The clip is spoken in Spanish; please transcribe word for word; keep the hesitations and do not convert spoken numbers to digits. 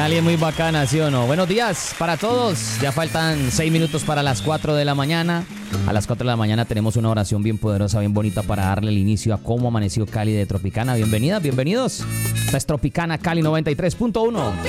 Cali es muy bacana, ¿sí o no? Buenos días para todos. Ya faltan seis minutos para las cuatro de la mañana. A las cuatro de la mañana tenemos una oración bien poderosa, bien bonita para darle el inicio a cómo amaneció Cali de Tropicana. Bienvenidas, bienvenidos. Esta es Tropicana Cali noventa y tres punto uno.